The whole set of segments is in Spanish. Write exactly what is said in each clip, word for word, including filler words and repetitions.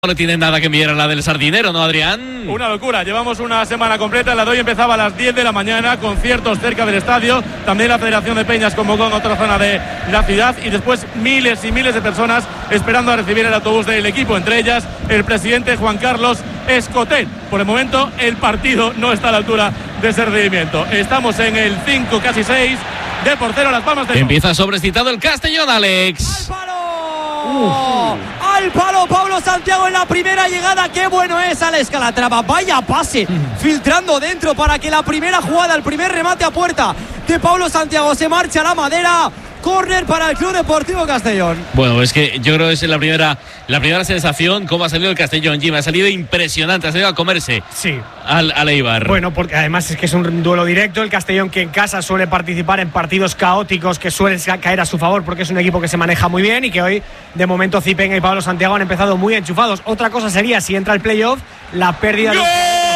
No tiene nada que mirar a la del Sardinero, ¿no, Adrián? Una locura, llevamos una semana completa. La de hoy empezaba a las diez de la mañana, conciertos cerca del estadio. También la Federación de Peñas convocó en otra zona de la ciudad. Y después miles y miles de personas esperando a recibir el autobús del equipo. Entre ellas el presidente Juan Carlos Escotet. Por el momento el partido no está a la altura de ese rendimiento. Estamos en el cinco, casi seis de portero Las Palmas de... Empieza sobrecitado el Castellón, Alex. ¡Al palo! Uh. ¡Al palo! Pablo Santiago en la primera llegada. ¡Qué bueno es Alex Calatrava! Vaya pase, mm. filtrando dentro para que la primera jugada, el primer remate a puerta de Pablo Santiago se marche a la madera. Córner para el Club Deportivo Castellón. Bueno, es que yo creo que es la primera, la primera sensación cómo ha salido el Castellón, Jim. Ha salido impresionante, ha salido a comerse sí. al, al Eibar. Bueno, porque además es que es un duelo directo. El Castellón, que en casa suele participar en partidos caóticos que suelen caer a su favor porque es un equipo que se maneja muy bien y que hoy, de momento, Zipenga y Pablo Santiago han empezado muy enchufados. Otra cosa sería, si entra el playoff, la pérdida... ¡Gol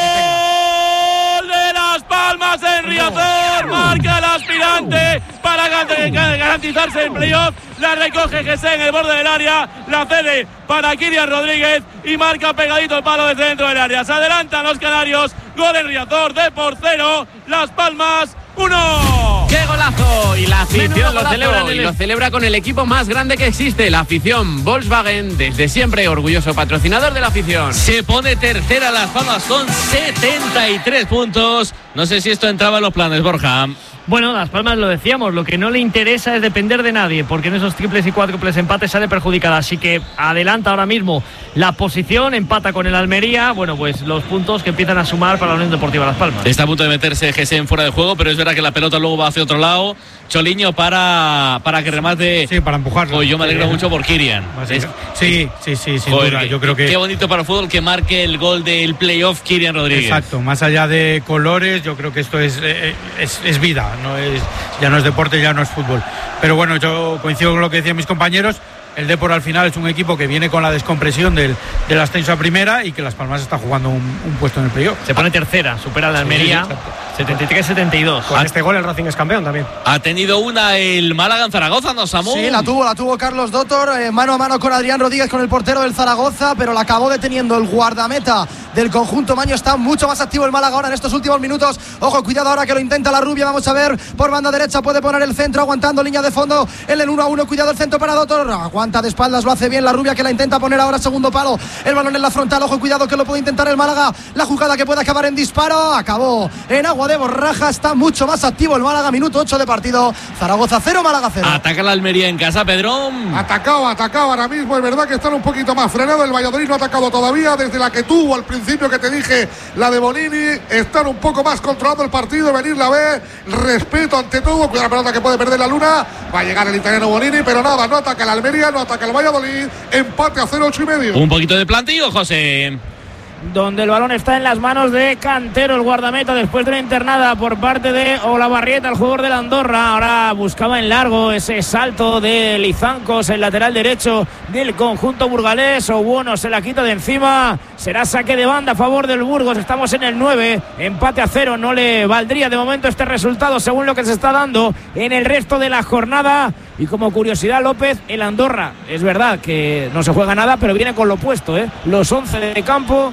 de Las Palmas en Riazor! Marca el aspirante para garantizarse el playoff. La recoge Jesse en el borde del área, la cede para Kylian Rodríguez y marca pegadito el palo desde dentro del área. Se adelantan los canarios. Gol en Riazor de por cero. Las Palmas uno. ¡Qué golazo! Y la afición lo celebra, el... y lo celebra con el equipo más grande que existe, la afición Volkswagen, desde siempre orgulloso patrocinador de la afición. Se pone tercera Las Palmas con setenta y tres puntos. No sé si esto entraba en los planes, Borja. Bueno, Las Palmas lo decíamos, lo que no le interesa es depender de nadie, porque en esos triples y cuádruples empates sale perjudicada, así que adelanta ahora mismo la posición, empata con el Almería, bueno, pues los puntos que empiezan a sumar para la Unión Deportiva Las Palmas. Está a punto de meterse G S en fuera de juego, pero es verdad que la pelota luego va hacia otro lado. Choliño para, para que remate. Sí, para empujarlo. Yo me alegro sí. mucho por Kylian. Es, sí, sí, sí, sin joder, duda. Yo creo que... Qué bonito para el fútbol que marque el gol del playoff Kylian Rodríguez. Exacto, más allá de colores, yo creo que esto es, es, es vida, no es, ya no es deporte, ya no es fútbol. Pero bueno, yo coincido con lo que decían mis compañeros. El Depor al final es un equipo que viene con la descompresión del, del ascenso a primera y que Las Palmas está jugando un, un puesto en el playoff. Se pone tercera, supera la Almería, sí, setenta y tres setenta y dos. Con este gol el Racing es campeón también. Ha tenido una el Málaga en Zaragoza, ¿no, Samu? Sí, la tuvo, la tuvo Carlos Dottor, eh, mano a mano con Adrián Rodríguez, con el portero del Zaragoza, pero la acabó deteniendo el guardameta del conjunto Maño. Está mucho más activo el Málaga ahora en estos últimos minutos. Ojo, cuidado ahora que lo intenta la rubia. Vamos a ver por banda derecha, puede poner el centro, aguantando línea de fondo en el uno a uno. Cuidado el centro para Dottor, aguanta de espaldas, lo hace bien la rubia, que la intenta poner ahora segundo palo. El balón en la frontal, ojo, cuidado que lo puede intentar el Málaga. La jugada que puede acabar en disparo, acabó en agua de borraja. Está mucho más activo el Málaga, minuto ocho de partido. Zaragoza cero, Málaga cero. Ataca la Almería en casa, Pedro. Atacado, atacado ahora mismo. Es verdad que están un poquito más frenados. El Valladolid no ha atacado todavía. Desde la que tuvo al principio, que te dije, la de Bonini, están un poco más controlando el partido. Venir la B, respeto ante todo. Cuidado la pelota que puede perder la Luna. Va a llegar el italiano Bonini, pero nada, no ataca el Almería, no ataca el Valladolid. Empate a cero, ocho y medio. Un poquito de plantillo, José. Donde el balón está en las manos de Cantero, el guardameta, después de una internada por parte de Olavarrieta, el jugador de la Andorra. Ahora buscaba en largo ese salto de Lizancos, el lateral derecho del conjunto burgalés. O bueno, se la quita de encima. Será saque de banda a favor del Burgos. Estamos en el nueve, empate a cero. No le valdría de momento este resultado según lo que se está dando en el resto de la jornada. Y como curiosidad, López, el Andorra, es verdad que no se juega nada, pero viene con lo opuesto, ¿eh? Los once de campo,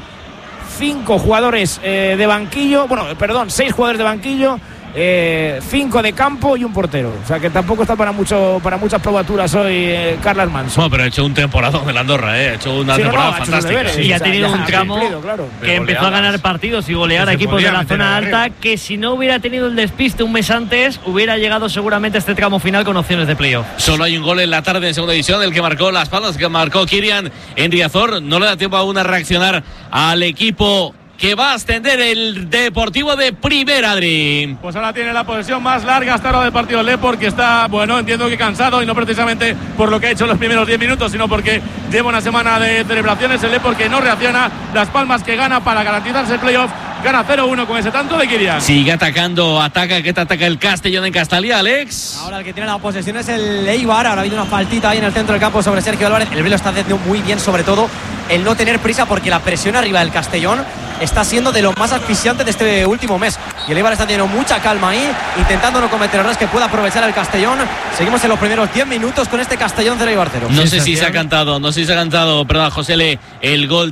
cinco jugadores eh, de banquillo, bueno, perdón, seis jugadores de banquillo, eh, cinco de campo y un portero. O sea que tampoco está para mucho para muchas probaturas hoy eh, Carlas Manso. No, pero ha hecho un temporadón el Andorra, ¿eh? Ha hecho una sí, temporada no, no, fantástica. Deberes, sí, y ha tenido un tramo cumplido, claro, que empezó a ganar partidos y golear a equipos de la zona alta, que si no hubiera tenido el despiste un mes antes, hubiera llegado seguramente a este tramo final con opciones de playoff. Solo hay un gol en la tarde en segunda división, el que marcó Las Palmas, que marcó Kylian en Riazor. No le da tiempo aún a reaccionar al equipo que va a ascender el Deportivo de Primera, Adri. Pues ahora tiene la posesión más larga hasta ahora del partido del Depor, que está, bueno, entiendo que cansado, y no precisamente por lo que ha hecho en los primeros diez minutos, sino porque lleva una semana de celebraciones. El Depor que no reacciona, Las Palmas que gana para garantizarse el playoff, gana cero uno con ese tanto de Kylian. Sigue atacando, ataca, que te ataca el Castellón en Castalia, Alex. Ahora el que tiene la posesión es el Eibar. Ahora ha habido una faltita ahí en el centro del campo sobre Sergio Álvarez. El Velo está haciendo muy bien, sobre todo el no tener prisa, porque la presión arriba del Castellón está siendo de lo más asfixiante de este último mes. Y el Eibar está teniendo mucha calma ahí, intentando no cometer errores que pueda aprovechar el Castellón. Seguimos en los primeros diez minutos con este Castellón cero Eibar cero. No sé si se ha cantado, no sé si se ha cantado, perdón, José Le, el gol